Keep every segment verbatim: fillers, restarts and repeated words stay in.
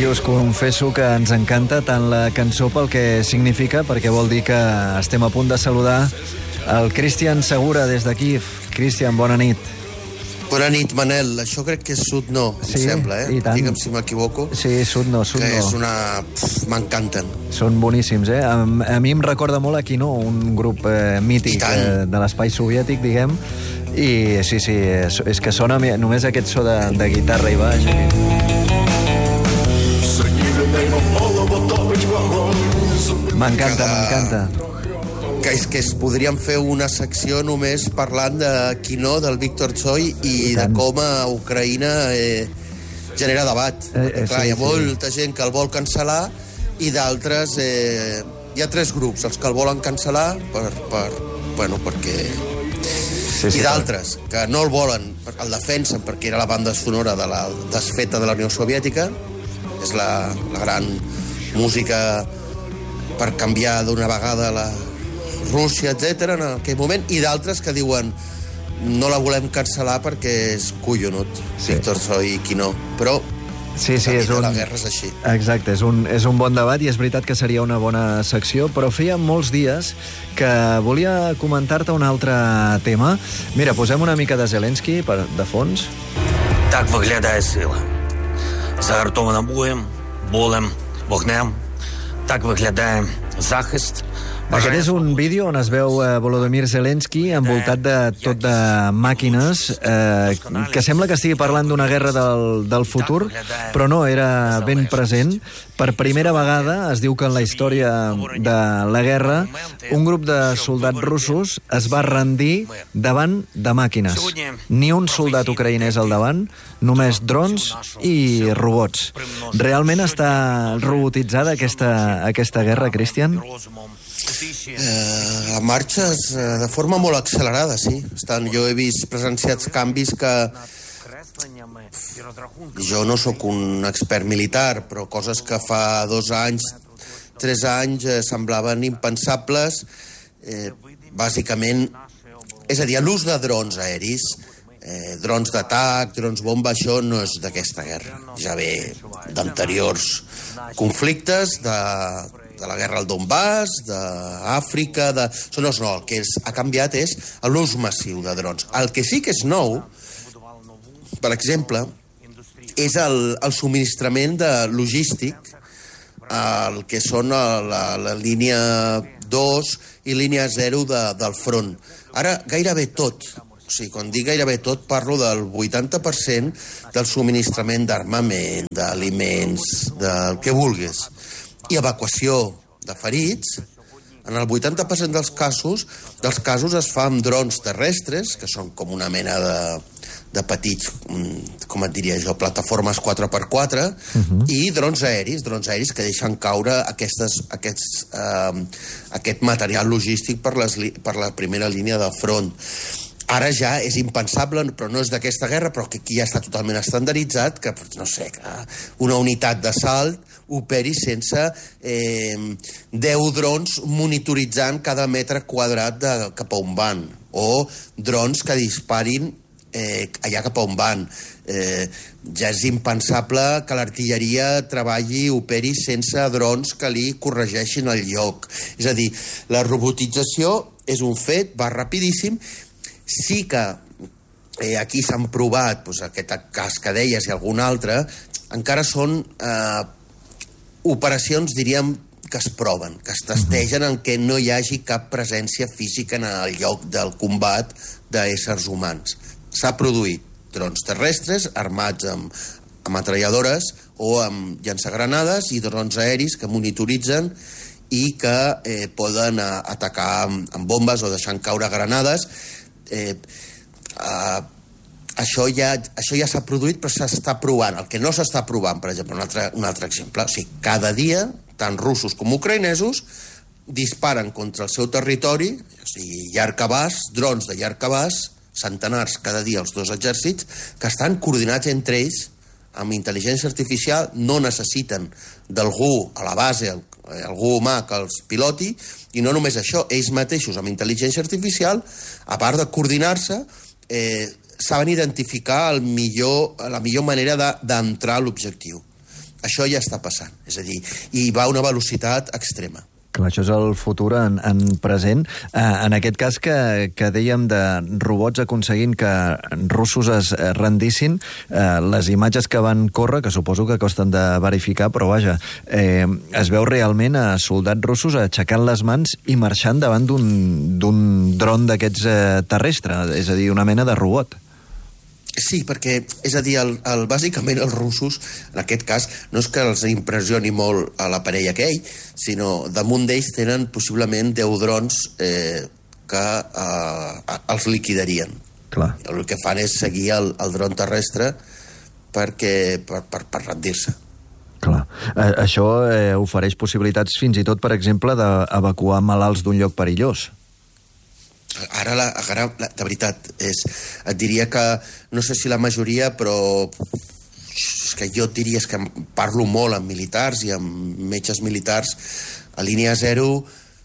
us confesso que ens encanta tant la cançó pel que significa, perquè vol dir que estem a punt de saludar el Cristian Segura des d'aquí. Cristian, bona nit. Bona nit, Manel. Això crec que és Sud No, em sí, sembla, eh? Digue'm si m'equivoco. Sí, Sud No, Sud No. Que és una... M'encanten. Són boníssims, eh? A, a mi em recorda molt aquí, no? Un grup eh, mític eh, de l'espai soviètic, diguem. I sí, sí, és, és que sona només aquest so de, de guitarra i baix. M'encanta, m'encanta. Que és que es podríem fer una secció només parlant de Quino, del Víctor Tsoi i, I de com a Ucraïna eh, genera debat. Eh, eh, Clar, sí, hi ha molta sí. gent que el vol cancel·lar i d'altres... Eh, hi ha tres grups, els que el volen cancel·lar per, per, bueno, perquè... Sí, sí, i d'altres que no el volen, el defensen perquè era la banda sonora de la desfeta de la Unió Soviètica, és la, la gran música per canviar d'una vegada la Rússia, etcètera en aquell moment, i d'altres que diuen no la volem cancel·lar perquè és collonut, sí. Víctor Tsoi i Quino, però sí, sí, és un... la guerra és així. Exacte, és un, és un bon debat i és veritat que seria una bona secció, però feia molts dies que volia comentar-te un altre tema. Mira, posem una mica de Zelensky per, de fons. Так виглядає сила. Загартована боєм, болем, вогнем. Так виглядає захист. Aquest és un vídeo on es veu eh, Volodymyr Zelensky envoltat de tot de màquines, eh, que sembla que estigui parlant d'una guerra del, del futur, però no, era ben present. Per primera vegada es diu que en la història de la guerra un grup de soldats russos es va rendir davant de màquines. Ni un soldat ucraïnès al davant, només drons i robots. Realment està robotitzada aquesta, aquesta guerra, Cristian? Eh, marxes eh, de forma molt accelerada, sí. Estan, jo he vist presenciats canvis que... Jo no sóc un expert militar, però coses que fa dos anys, tres anys eh, semblaven impensables. Eh, bàsicament, és a dir, l'ús de drons aeris, eh, drons d'atac, drons bomba, això no és d'aquesta guerra. Ja ve d'anteriors conflictes, de... de la guerra al Donbass, d'Àfrica, de... No, no, el que és, ha canviat és l'ús massiu de drons. El que sí que és nou, per exemple, és el, el subministrament de logístic, el que són la, la línia dos i línia zero de, del front. Ara, gairebé tot, o sigui, quan dic gairebé tot, parlo del vuitanta per cent del subministrament d'armament, d'aliments, del que vulguis, i evacuació de ferits. En el vuitanta per cent dels casos, dels casos es fa amb drons terrestres, que són com una mena de, de petits, com et diria jo, plataformes quatre per quatre, uh-huh. i drons aeris, drons aeris que deixen caure aquestes, aquests, eh, aquest material logístic per, les, per la primera línia de front. Ara ja és impensable, però no és d'aquesta guerra, però que aquí ja està totalment estandarditzat, que, no sé, que una unitat d'assalt operi sense eh, deu drons monitoritzant cada metre quadrat de, cap a on van, o drons que disparin eh, allà cap a on van. Eh, ja és impensable que l'artilleria treballi i operi sense drons que li corregeixin el lloc. És a dir, la robotització és un fet, va rapidíssim. Sí que eh, aquí s'han provat doncs, aquest cas que deies i algun altre, encara són eh, operacions, diríem, que es proven, que es testegen en què no hi hagi cap presència física en el lloc del combat d'éssers humans. S'ha produït drons terrestres armats amb ametralladores o amb llançagranades i drons aeris que monitoritzen i que eh, poden eh, atacar amb, amb bombes o deixant caure granades. Eh, eh, això ja, això ja s'ha produït, però s'està provant. El que no s'està provant, per exemple, un altre, un altre exemple, o sigui, cada dia, tant russos com ucraïnesos, disparen contra el seu territori, o sigui, llarg abast, drons de llarg abast, centenars cada dia els dos exèrcits, que estan coordinats entre ells amb intel·ligència artificial, no necessiten d'algú a la base, algú humà que els piloti, i no només això, ells mateixos amb intel·ligència artificial, a part de coordinar-se, eh, saben identificar el millor, la millor manera d'entrar a l'objectiu. Això ja està passant, és a dir, i va a una velocitat extrema. Clar, això és el futur en, en present. Eh, en aquest cas que, que dèiem de robots aconseguint que russos es rendissin, eh, les imatges que van córrer, que suposo que costen de verificar, però vaja, eh, es veu realment a soldats russos aixecant les mans i marxant davant d'un dron d'aquests eh, terrestre, és a dir, una mena de robot. Sí, perquè, és a dir, el, el, bàsicament els russos, en aquest cas, no és que els impressioni molt a l'aparell aquell, sinó damunt d'ells tenen possiblement deu drons eh, que eh, els liquidarien. Clar. El que fan és seguir el, el dron terrestre perquè, per, per, per rendir-se. Clar. Eh, això eh, ofereix possibilitats fins i tot, per exemple, d'evacuar malalts d'un lloc perillós. Ara, la, ara la, de veritat, és, et diria que, no sé si la majoria, però és que jo et diria, és que parlo molt amb militars i amb metges militars, a línia zero,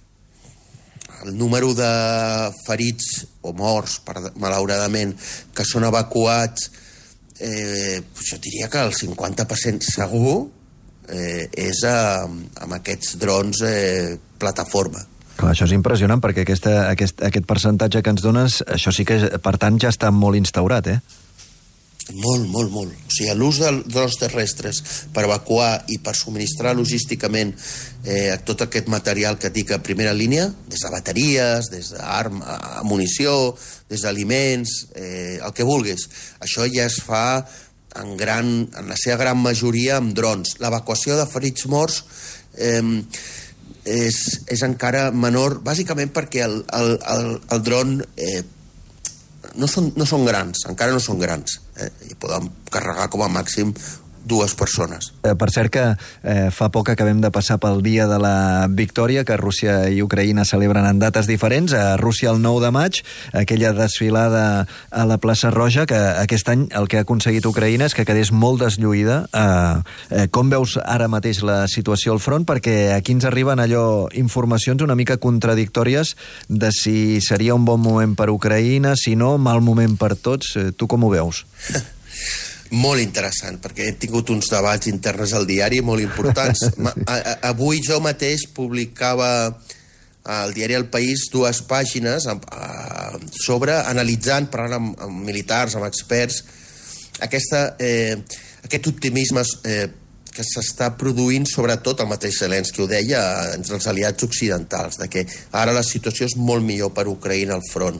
el número de ferits o morts, per, malauradament, que són evacuats, eh, jo diria que el cinquanta per cent segur eh, és a, amb aquests drons eh, plataforma. Clar, això és impressionant, perquè aquesta, aquest, aquest percentatge que ens dones, això sí que, per tant, ja està molt instaurat, eh? Molt, molt, molt. O sigui, l'ús de drons terrestres per evacuar i per subministrar logísticament eh, tot aquest material que et dic a primera línia, des de bateries, des d'arma, munició, des d'aliments, eh, el que vulguis. Això ja es fa en, gran, en la seva gran majoria amb drons. L'evacuació de ferits morts eh, és, és encara menor, bàsicament perquè el, el, el, el dron eh, no, són, no són grans, encara no són grans, eh, i poden carregar com a màxim dues persones. Eh, per cert que eh, fa poc acabem de passar pel dia de la victòria, que Rússia i Ucraïna celebren en dates diferents. A Rússia el nou de maig, aquella desfilada a la plaça Roja, que aquest any el que ha aconseguit Ucraïna és que quedés molt deslluïda. Eh, eh, com veus ara mateix la situació al front? Perquè aquí ens arriben allò informacions una mica contradictòries de si seria un bon moment per Ucraïna, si no, mal moment per tots. Eh, tu com ho veus? Molt interessant, perquè he tingut uns debats interns al diari molt importants. Avui jo mateix publicava al diari El País dues pàgines sobre, analitzant, parlant amb, amb militars, amb experts, aquesta, eh, aquest optimisme eh, que s'està produint, sobretot el mateix Zelensky ho deia, entre els aliats occidentals, de que ara la situació és molt millor per Ucraïna al front.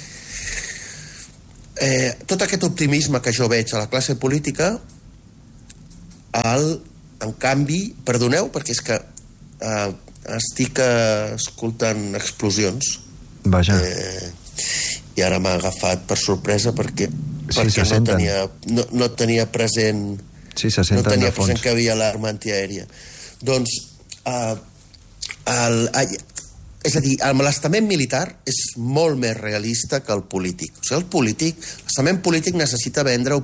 Eh, tot aquest optimisme que jo veig a la classe política, el, en canvi, perdoneu, perquè és que eh, estic eh, escoltant explosions. Vaja. Eh, I ara m'ha agafat per sorpresa perquè, sí, perquè no, tenia, no, no tenia present, sí, se no tenia de fons. present que havia alarma antiaèria. Doncs, eh, el, el, és a dir, l'estament militar és molt més realista que el polític. O sigui, el polític, l'estament polític necessita vendre